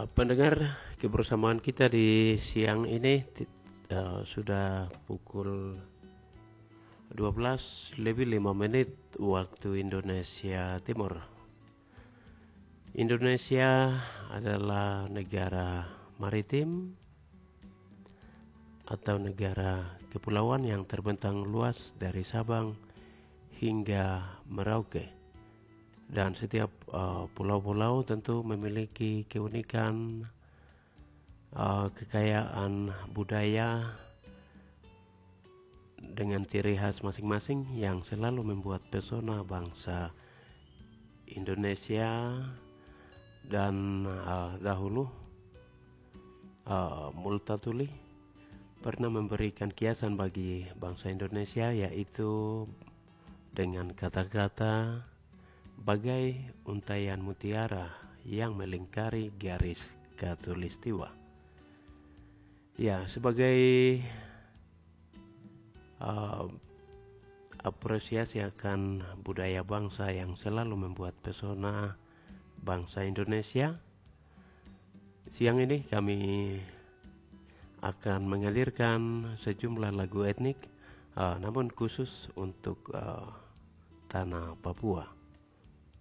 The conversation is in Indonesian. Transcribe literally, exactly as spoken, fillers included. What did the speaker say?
Uh, pendengar, kebersamaan kita di siang ini uh, sudah pukul dua belas lebih lima menit waktu Indonesia Timur. Indonesia adalah negara maritim atau negara kepulauan yang terbentang luas dari Sabang hingga Merauke. Dan setiap uh, pulau-pulau tentu memiliki keunikan, uh, kekayaan budaya dengan ciri khas masing-masing yang selalu membuat pesona bangsa Indonesia. Dan uh, dahulu uh, Multatuli pernah memberikan kiasan bagi bangsa Indonesia, yaitu dengan kata-kata bagai untaian mutiara yang melingkari garis khatulistiwa. Ya, sebagai uh, apresiasi akan budaya bangsa yang selalu membuat pesona bangsa Indonesia, siang ini kami akan menghadirkan sejumlah lagu etnik, uh, namun khusus untuk uh, tanah Papua.